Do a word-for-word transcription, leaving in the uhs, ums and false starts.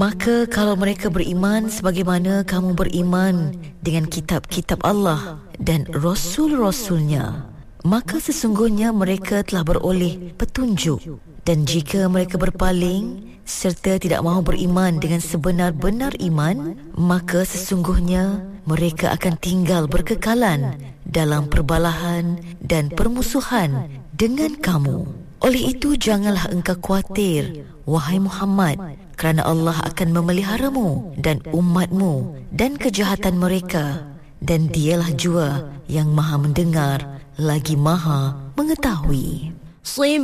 Maka kalau mereka beriman sebagaimana kamu beriman dengan kitab-kitab Allah dan Rasul-Rasulnya, maka sesungguhnya mereka telah beroleh petunjuk. Dan jika mereka berpaling serta tidak mahu beriman dengan sebenar-benar iman, maka sesungguhnya mereka akan tinggal berkekalan dalam perbalahan dan permusuhan dengan kamu. Oleh itu janganlah engkau khawatir, wahai Muhammad, kerana Allah akan memeliharamu dan umatmu dan kejahatan mereka, dan Dialah jua yang Maha mendengar lagi Maha mengetahui.